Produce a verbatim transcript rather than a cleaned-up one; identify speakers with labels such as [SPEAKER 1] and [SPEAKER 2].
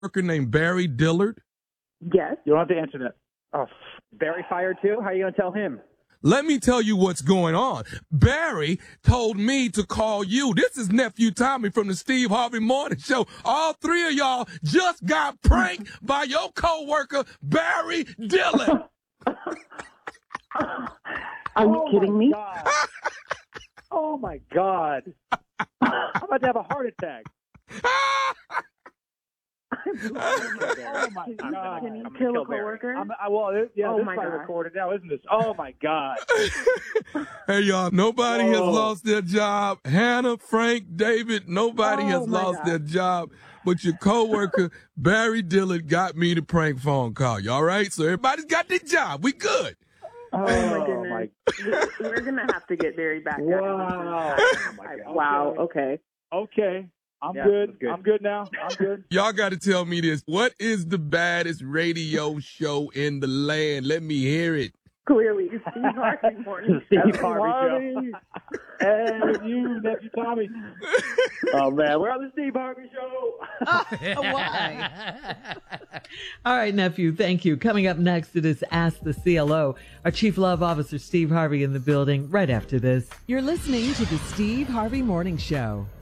[SPEAKER 1] worker named Barry Dillard?
[SPEAKER 2] Yes.
[SPEAKER 3] You don't have to answer that. Oh, Barry fired too? How are you going to tell him?
[SPEAKER 1] Let me tell you what's going on. Barry told me to call you. This is Nephew Tommy from the Steve Harvey Morning Show. All three of y'all just got pranked by your coworker, Barry Dillard.
[SPEAKER 2] Are
[SPEAKER 3] Oh,
[SPEAKER 2] you kidding
[SPEAKER 3] my
[SPEAKER 2] me?
[SPEAKER 3] God. Oh, my God. I'm about to have a heart attack. Oh, my God.
[SPEAKER 2] Can you
[SPEAKER 3] I'm gonna
[SPEAKER 2] kill a
[SPEAKER 3] kill Barry.
[SPEAKER 2] coworker?
[SPEAKER 3] I'm, I, well, it, yeah,
[SPEAKER 2] Oh,
[SPEAKER 3] this is
[SPEAKER 2] my
[SPEAKER 3] probably
[SPEAKER 2] God.
[SPEAKER 3] recorded now, isn't this? Oh, my God.
[SPEAKER 1] Hey, y'all, nobody has
[SPEAKER 3] Whoa.
[SPEAKER 1] lost their job. Hannah, Frank, David, nobody
[SPEAKER 2] Oh,
[SPEAKER 1] has
[SPEAKER 2] my
[SPEAKER 1] lost
[SPEAKER 2] God.
[SPEAKER 1] their job. But your coworker, Barry Dillard, got me the prank phone call. You all right? So everybody's got their job. We good.
[SPEAKER 2] Oh, my goodness. We- We're going to have to get Barry back.
[SPEAKER 3] Wow.
[SPEAKER 2] After this.
[SPEAKER 3] Oh, my God.
[SPEAKER 2] Wow. Okay.
[SPEAKER 3] Okay. I'm
[SPEAKER 4] Yeah,
[SPEAKER 3] good.
[SPEAKER 4] that's good.
[SPEAKER 3] I'm good now. I'm good.
[SPEAKER 1] Y'all got to tell me this. What is the baddest radio show in the land? Let me hear it.
[SPEAKER 2] Clearly, Steve Harvey Morning
[SPEAKER 3] Steve
[SPEAKER 2] Show.
[SPEAKER 3] Harvey Show. And you, Nephew Tommy. Oh, man. We're on the Steve Harvey Show.
[SPEAKER 5] Why? All right, nephew, thank you. Coming up next, it is Ask the C L O. Our Chief Love Officer, Steve Harvey, in the building right after this.
[SPEAKER 6] You're listening to the Steve Harvey Morning Show.